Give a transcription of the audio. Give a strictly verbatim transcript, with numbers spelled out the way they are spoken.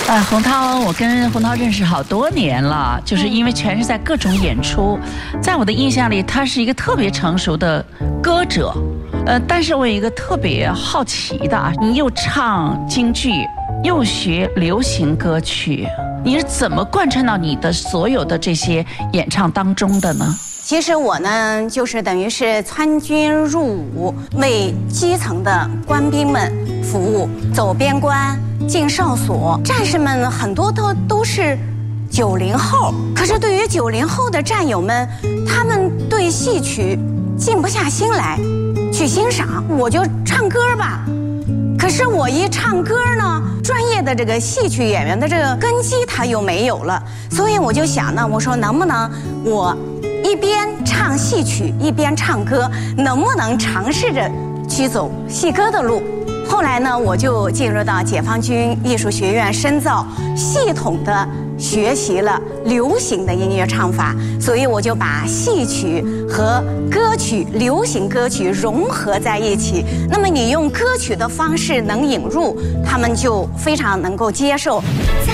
啊，洪涛，我跟洪涛认识好多年了，就是因为全是在各种演出，在我的印象里，他是一个特别成熟的歌者。呃，但是我有一个特别好奇的啊，你又唱京剧，又学流行歌曲，你是怎么贯穿到你的所有的这些演唱当中的呢？ 其实我呢，就是等于是参军入伍，为基层的官兵们服务，走边关、进哨所。战士们很多都都是九零后，可是对于九零后的战友们，他们对戏曲静不下心来去欣赏，我就唱歌吧。可是我一唱歌呢，专业的这个戏曲演员的这个根基他又没有了，所以我就想呢，我说能不能我一边唱戏曲一边唱歌，能不能尝试着去走戏歌的路？后来呢，我就进入到解放军艺术学院深造，系统的学习了流行的音乐唱法，所以我就把戏曲和歌曲、流行歌曲融合在一起。那么你用歌曲的方式能引入，他们就非常能够接受。在